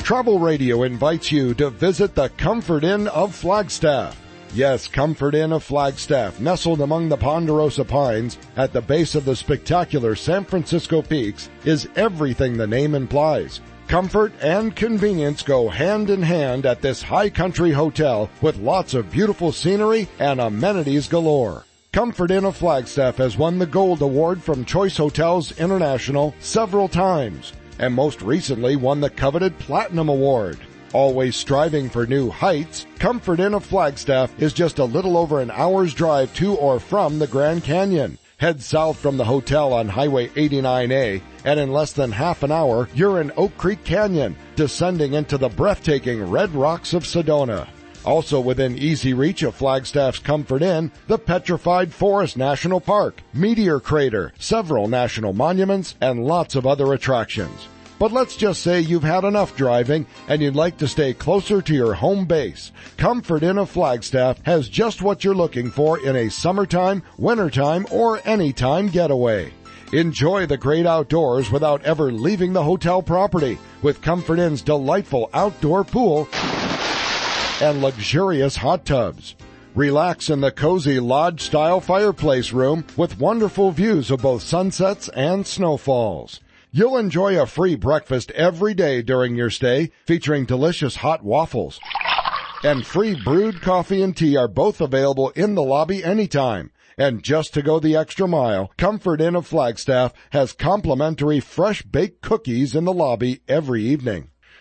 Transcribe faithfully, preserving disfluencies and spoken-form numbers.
Travel Radio invites you to visit the Comfort Inn of Flagstaff. Yes, Comfort Inn of Flagstaff, nestled among the Ponderosa Pines at the base of the spectacular San Francisco Peaks, is everything the name implies. Comfort and convenience go hand in hand at this high country hotel with lots of beautiful scenery and amenities galore. Comfort Inn of Flagstaff has won the Gold Award from Choice Hotels International several times, and most recently won the coveted Platinum Award. Always striving for new heights, Comfort Inn of Flagstaff is just a little over an hour's drive to or from the Grand Canyon. Head south from the hotel on Highway eighty-nine A, and in less than half an hour, you're in Oak Creek Canyon, descending into the breathtaking Red Rocks of Sedona. Also within easy reach of Flagstaff's Comfort Inn, the Petrified Forest National Park, Meteor Crater, several national monuments, and lots of other attractions. But let's just say you've had enough driving and you'd like to stay closer to your home base. Comfort Inn of Flagstaff has just what you're looking for in a summertime, wintertime, or anytime getaway. Enjoy the great outdoors without ever leaving the hotel property with Comfort Inn's delightful outdoor pool and luxurious hot tubs. Relax in the cozy lodge-style fireplace room with wonderful views of both sunsets and snowfalls. You'll enjoy a free breakfast every day during your stay, featuring delicious hot waffles. And free brewed coffee and tea are both available in the lobby anytime. And just to go the extra mile, Comfort Inn of Flagstaff has complimentary fresh baked cookies in the lobby every evening.